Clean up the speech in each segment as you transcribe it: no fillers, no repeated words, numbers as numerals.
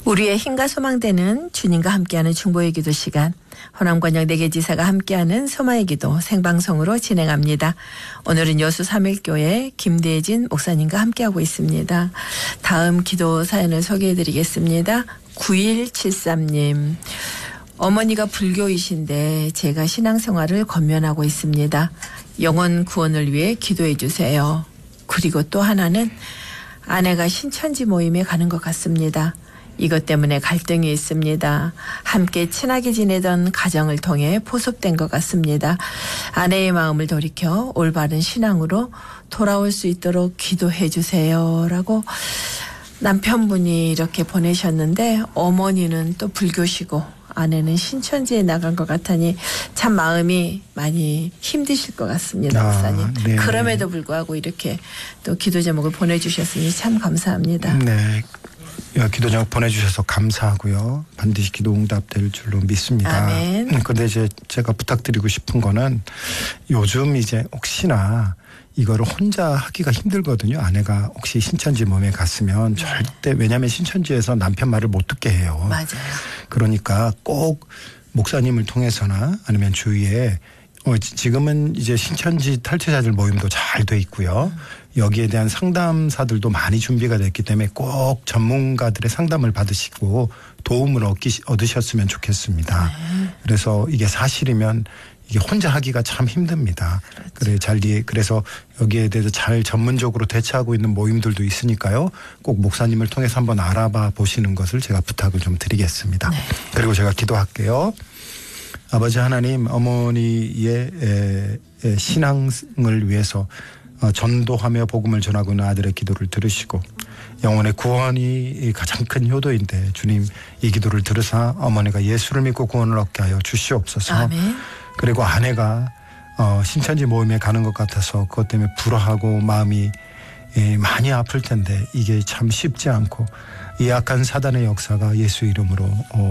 우리의 힘과 소망되는 주님과 함께하는 중보의 기도 시간, 호남권역 4개 지사가 함께하는 소마의 기도 생방송으로 진행합니다. 오늘은 여수 3일교회 김대진 목사님과 함께하고 있습니다. 다음 기도 사연을 소개해드리겠습니다. 9173님. 어머니가 불교이신데 제가 신앙생활을 권면하고 있습니다. 영혼 구원을 위해 기도해 주세요. 그리고 또 하나는 아내가 신천지 모임에 가는 것 같습니다. 이것 때문에 갈등이 있습니다. 함께 친하게 지내던 가정을 통해 포섭된 것 같습니다. 아내의 마음을 돌이켜 올바른 신앙으로 돌아올 수 있도록 기도해 주세요. 라고 남편분이 이렇게 보내셨는데, 어머니는 또 불교시고 아내는 신천지에 나간 것 같으니 참 마음이 많이 힘드실 것 같습니다. 목사님. 네. 그럼에도 불구하고 이렇게 또 기도 제목을 보내주셨으니 참 감사합니다. 네. 기도 제목 보내주셔서 감사하고요. 반드시 기도 응답될 줄로 믿습니다. 아멘. 그런데 이제 제가 부탁드리고 싶은 거는, 요즘 이제 혹시나 이거를 혼자 하기가 힘들거든요. 아내가 혹시 신천지 모임에 갔으면 절대, 왜냐하면 신천지에서 남편 말을 못 듣게 해요. 맞아요. 그러니까 꼭 목사님을 통해서나 아니면 주위에 지금은 이제 신천지 탈퇴자들 모임도 잘 돼 있고요. 여기에 대한 상담사들도 많이 준비가 됐기 때문에 꼭 전문가들의 상담을 받으시고 도움을 얻으셨으면 좋겠습니다. 그래서 이게 사실이면 이게 혼자 하기가 참 힘듭니다. 그렇죠. 그래서 여기에 대해서 잘 전문적으로 대처하고 있는 모임들도 있으니까요. 꼭 목사님을 통해서 한번 알아봐 보시는 것을 제가 부탁을 좀 드리겠습니다. 네. 그리고 제가 기도할게요. 아버지 하나님, 어머니의 신앙을 위해서 전도하며 복음을 전하고 있는 아들의 기도를 들으시고, 영혼의 구원이 가장 큰 효도인데 주님, 이 기도를 들으사 어머니가 예수를 믿고 구원을 얻게 하여 주시옵소서. 아멘. 그리고 아내가 신천지 모임에 가는 것 같아서 그것 때문에 불화하고 마음이 많이 아플 텐데, 이게 참 쉽지 않고 이 악한 사단의 역사가 예수 이름으로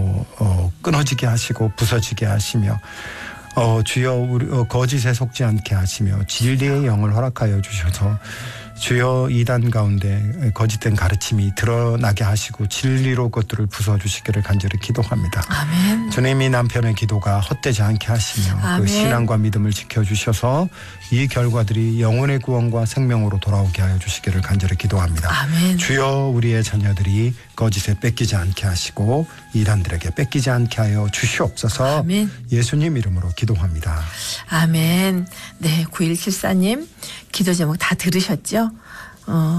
끊어지게 하시고 부서지게 하시며, 주여 우리 거짓에 속지 않게 하시며 진리의 영을 허락하여 주셔서 주여 이단 가운데 거짓된 가르침이 드러나게 하시고 진리로 그것들을 부숴주시기를 간절히 기도합니다. 아멘. 주님이 남편의 기도가 헛되지 않게 하시며 아멘. 그 신앙과 믿음을 지켜주셔서 이 결과들이 영혼의 구원과 생명으로 돌아오게 하여 주시기를 간절히 기도합니다. 아멘. 주여 우리의 자녀들이 거짓에 뺏기지 않게 하시고 이단들에게 뺏기지 않게 하여 주시옵소서. 아멘. 예수님 이름으로 기도합니다. 아멘. 네, 9174님 기도 제목 다 들으셨죠?